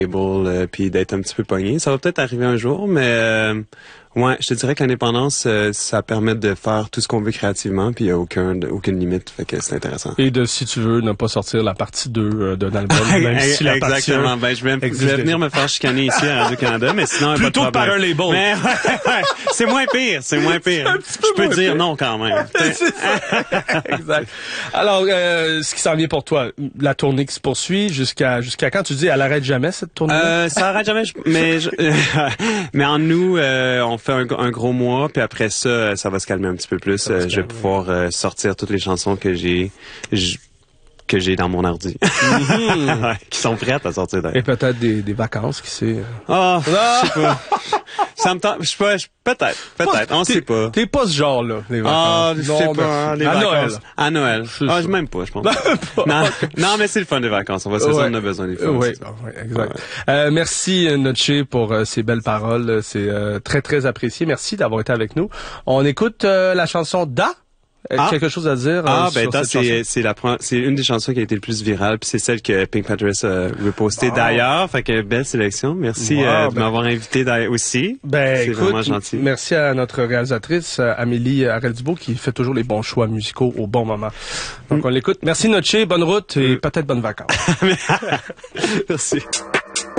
puis d'être un petit peu pogné. Ça va peut-être arriver un jour, mais ouais, je te dirais que l'indépendance, ça permet de faire tout ce qu'on veut créativement, puis il y a aucune limite, fait que c'est intéressant. Et si tu veux, ne pas sortir la partie 2 d'un album, même si la partie 1... Exactement. Ben, je vais venir me faire chicaner ici à Radio-Canada, mais sinon, plutôt par un label. Mais ouais, c'est moins pire. Je peux dire non quand même. C'est ça. Exact. Alors, ce qui s'en vient pour toi, la tournée qui se poursuit jusqu'à quand? Tu dis, elle arrête jamais, cette tournée? Ça arrête jamais, mais en nous, on fait un gros mois, puis après ça, ça va se calmer un petit peu plus. Je vais pouvoir sortir toutes les chansons que j'ai dans mon ordi. Qui sont prêtes à sortir d'ailleurs. Et peut-être des vacances, qui sait. Je sais pas. Ça me tente, peut-être, on sait pas. T'es pas ce genre-là, les vacances. Je sais pas, les vacances. À Noël. Même pas, je pense. Non, mais c'est le fun des vacances. On va se dire, on a besoin des fun. Oui, exact. Ouais. Merci, Notché, pour ces belles paroles. C'est très, très apprécié. Merci d'avoir été avec nous. On écoute la chanson Da. Quelque chose à dire c'est une des chansons qui a été le plus virale, puis c'est celle que Pink Panthers a repostée d'ailleurs, fait que belle sélection. Merci de m'avoir invité aussi. C'est vraiment gentil. Merci à notre réalisatrice Amélie Arel-Dubois qui fait toujours les bons choix musicaux au bon moment. Donc on l'écoute. Merci Notché, bonne route et peut-être bonnes vacances. Merci.